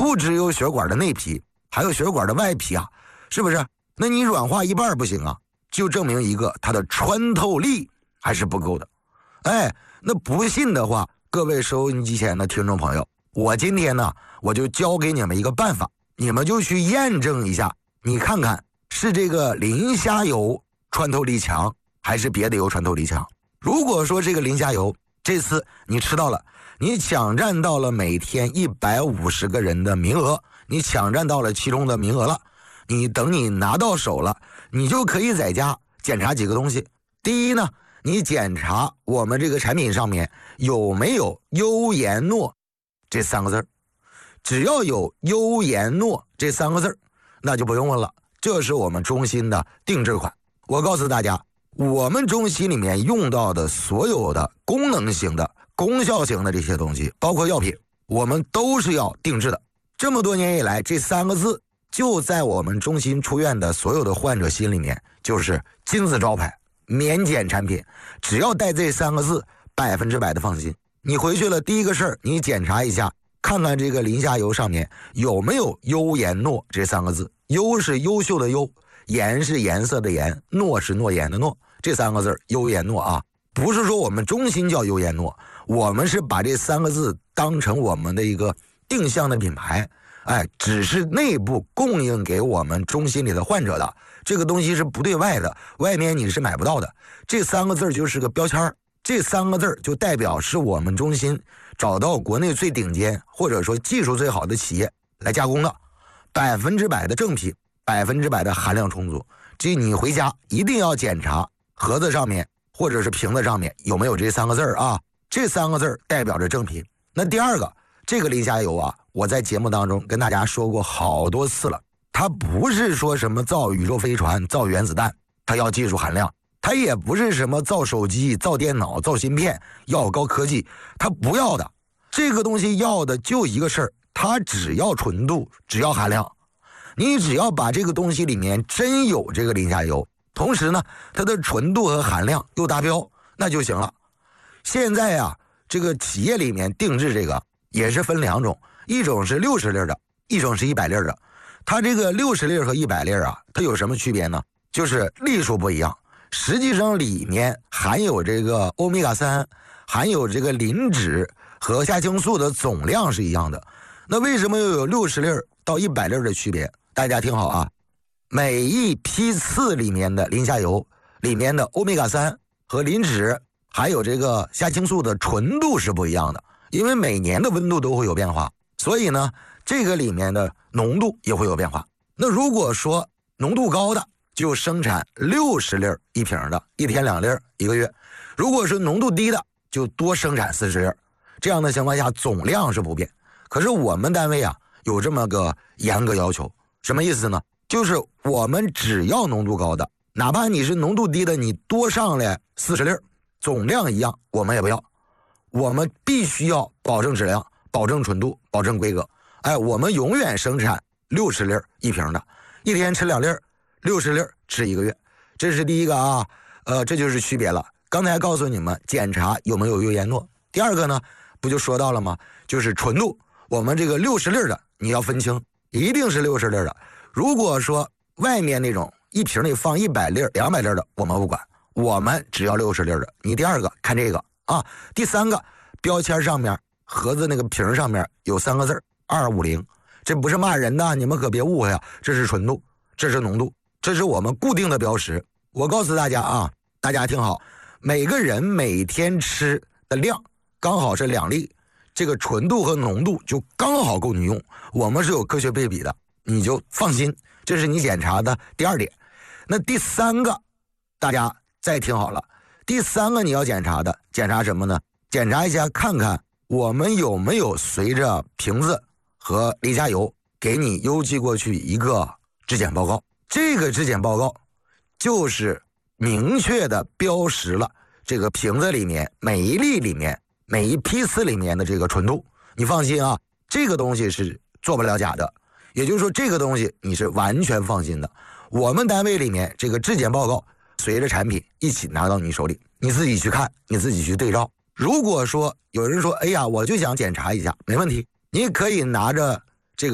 不只有血管的内皮，还有血管的外皮啊，是不是？那你软化一半不行啊，就证明一个它的穿透力还是不够的。那不信的话，各位收音机前的听众朋友，我今天呢，我就教给你们一个办法，你们就去验证一下，你看看是这个磷虾油穿透力强，还是别的油穿透力强。如果说这个磷虾油这次你吃到了，你抢占到了每天150个人的名额，你抢占到了其中的名额了，等你拿到手了，你就可以在家检查几个东西。第一呢，你检查我们这个产品上面有没有优颜诺这3个字，只要有优颜诺这3个字，那就不用问了，这是我们中心的定制款。我告诉大家，我们中心里面用到的所有的功能型的、功效型的这些东西，包括药品，我们都是要定制的。这么多年以来，这3个字就在我们中心出院的所有的患者心里面就是金字招牌，免检产品，只要带这3个字，100%的放心。你回去了，第一个事儿，你检查一下，看看这个磷虾油上面有没有优颜诺这3个字。优是优秀的优，颜是颜色的颜，诺是诺言的诺，这3个字优颜诺啊，不是说我们中心叫优颜诺，我们是把这3个字当成我们的一个定向的品牌，只是内部供应给我们中心里的患者的，这个东西是不对外的，外面你是买不到的。这3个字就是个标签，这3个字就代表是我们中心找到国内最顶尖或者说技术最好的企业来加工的，100%的正品，100%的含量充足。这你回家一定要检查盒子上面或者是瓶子上面有没有这3个字啊，这3个字代表着正品。那第二个，这个磷虾油啊，我在节目当中跟大家说过好多次了，它不是说什么造宇宙飞船、造原子弹，它要技术含量，它也不是什么造手机、造电脑、造芯片，要高科技，它不要的。这个东西要的就一个事儿，它只要纯度，只要含量。你只要把这个东西里面真有这个磷虾油，同时呢，它的纯度和含量又达标，那就行了。现在啊，这个企业里面定制这个也是分2种，一种是60粒的，一种是100粒的。它这个60粒和100粒啊，它有什么区别呢？就是粒数不一样，实际上里面含有这个欧米伽3，含有这个磷脂和虾青素的总量是一样的。那为什么又有60粒到100粒的区别？大家听好啊，每一批次里面的磷虾油里面的欧米伽3和磷脂还有这个虾青素的纯度是不一样的，因为每年的温度都会有变化，所以呢，这个里面的浓度也会有变化。那如果说浓度高的，就生产60粒一瓶的，1天2粒1个月；如果是浓度低的，就多生产40粒。这样的情况下，总量是不变。可是我们单位啊，有这么个严格要求，什么意思呢？就是我们只要浓度高的，哪怕你是浓度低的，你多上来40粒，总量一样，我们也不要。我们必须要保证质量，保证纯度，保证规格。我们永远生产60粒一瓶的，1天吃2粒，60粒吃1个月。这是第一个啊，这就是区别了。刚才告诉你们检查有没有优颜诺。第二个呢，不就说到了吗？就是纯度。我们这个60粒的你要分清，一定是60粒的。如果说外面那种一瓶里放100粒、200粒的，我们不管，我们只要60粒的。你第二个看这个啊，第三个标签上面盒子那个瓶上面有3个字250，这不是骂人的，你们可别误会啊，这是纯度，这是浓度，这是我们固定的标识。我告诉大家啊，大家听好，每个人每天吃的量刚好是2粒，这个纯度和浓度就刚好够你用，我们是有科学配比的，你就放心。这是你检查的第2点。那第3个大家再听好了，第3个你要检查的，检查什么呢？检查一下看看我们有没有随着瓶子和磷虾油给你邮寄过去一个质检报告。这个质检报告就是明确的标识了这个瓶子里面每一粒里面每一批次里面的这个纯度。你放心啊，这个东西是做不了假的，也就是说这个东西你是完全放心的。我们单位里面这个质检报告随着产品一起拿到你手里，你自己去看，你自己去对照。如果说有人说哎呀我就想检查一下，没问题，你可以拿着